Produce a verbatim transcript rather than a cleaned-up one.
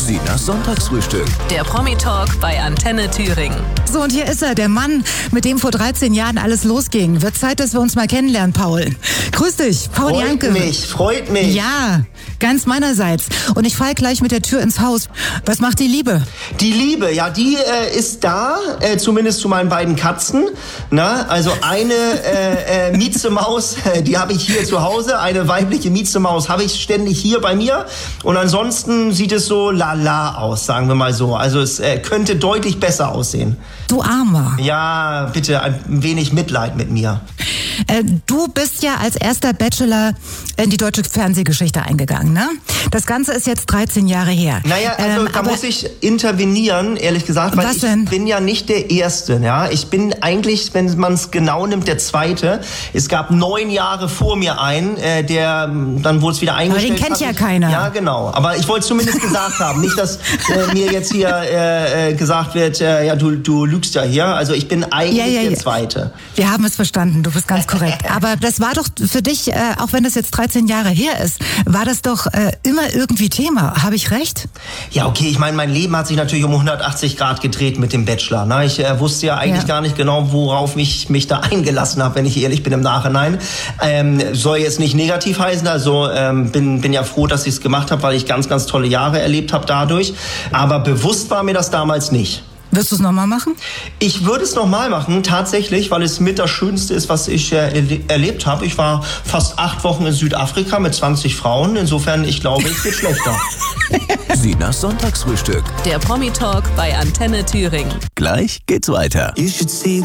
Sinas Sonntagsfrühstück. Der Promi-Talk bei Antenne Thüringen. So, und hier ist er, der Mann, mit dem vor dreizehn Jahren alles losging. Wird Zeit, dass wir uns mal kennenlernen, Paul. Grüß dich, Paul freut Janke. Freut mich, freut mich. Ja, ganz meinerseits. Und ich falle gleich mit der Tür ins Haus. Was macht die Liebe? Die Liebe, ja, die äh, ist da, äh, zumindest zu meinen beiden Katzen. Na, also eine äh, äh, Miezemaus, äh, die habe ich hier zu Hause. Eine weibliche Miezemaus habe ich ständig hier bei mir. Und ansonsten sieht es so lala aus, sagen wir mal so. Also es äh, könnte deutlich besser aussehen. Du Armer. Ja, bitte ein wenig Mitleid mit mir. Äh, du bist ja als erster Bachelor in die deutsche Fernsehgeschichte eingegangen, ne? Das Ganze ist jetzt dreizehn Jahre her. Naja, also ähm, da muss ich intervenieren, ehrlich gesagt, weil was ich denn? bin ja nicht der Erste. Ja? Ich bin eigentlich, wenn man es genau nimmt, der Zweite. Es gab neun Jahre vor mir einen, äh, der dann wurde es wieder eingestellt. Aber den kennt hat. ja keiner. Ja, genau. Aber ich wollte es zumindest gesagt haben. Nicht, dass äh, mir jetzt hier äh, äh, gesagt wird, äh, ja, du, du lügst ja hier. Also ich bin eigentlich ja, ja, der ja. Zweite. Wir haben es verstanden, du bist ganz korrekt. Aber das war doch für dich, äh, auch wenn das jetzt dreizehn Jahre her ist, war das doch äh, immer irgendwie Thema. Habe ich recht? Ja, okay, ich meine, mein Leben hat sich natürlich um hundertachtzig Grad gedreht mit dem Bachelor. Ne? Ich äh, wusste ja eigentlich ja. gar nicht genau, worauf ich mich da eingelassen habe, wenn ich ehrlich bin im Nachhinein. Ähm, soll jetzt nicht negativ heißen, also ähm, bin, bin ja froh, dass ich es gemacht habe, weil ich ganz, ganz tolle Jahre erlebt habe dadurch. Aber bewusst war mir das damals nicht. Wirst du es nochmal machen? Ich würde es nochmal machen, tatsächlich, weil es mit das Schönste ist, was ich äh, erle- erlebt habe. Ich war fast acht Wochen in Südafrika mit zwanzig Frauen. Insofern, ich glaube, es wird schlechter. Sinas Sonntagsfrühstück. Der Promi-Talk bei Antenne Thüringen. Gleich geht's weiter.